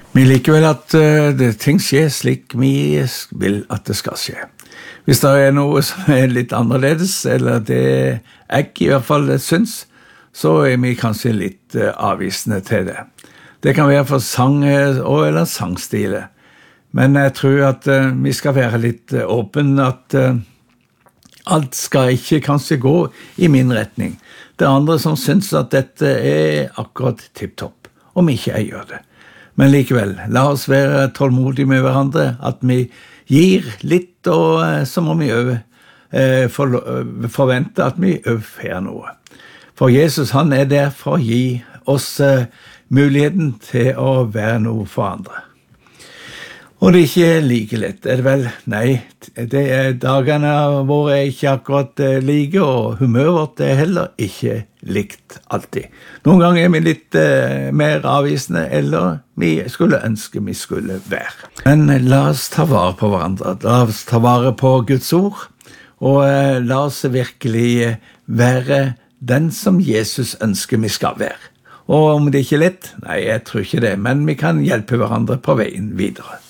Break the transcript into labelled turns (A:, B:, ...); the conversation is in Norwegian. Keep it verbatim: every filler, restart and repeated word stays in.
A: Vi liker vel at uh, det, ting skjer slik vi vil at det skal skje. Hvis det er noe som er litt annerledes, eller det jeg i hvert fall syns, så er vi kanskje litt uh, avvisende til det. Det kan være for sang og eller sangstile. Men jeg tror at uh, vi skal være litt uh, åpne, at uh, alt skal ikke kanskje gå i min retning. Det er andre som syns at dette er akkurat tipptopp, om ikke jeg gjør det. Men likevel, la oss være tålmodige med hverandre, at vi gir litt, og uh, så må vi øve, uh, for, uh, forvente at vi øver noe. For Jesus, han er der for å gi oss uh, muligheten til å være noe for andre. Og det er ikke like lett, er det vel? Nei, det er dagene våre er ikke akkurat like, og humøret vårt er heller ikke likt alltid. Noen ganger er vi litt eh, mer avvisende, eller vi skulle ønske vi skulle være. Men la oss ta vare på hverandre, la oss ta vare på Guds ord, og eh, la oss virkelig være den som Jesus ønsker vi skal være. Og om det ikke er lett, nei, jeg tror ikke det, men vi kan hjelpe hverandre på veien videre.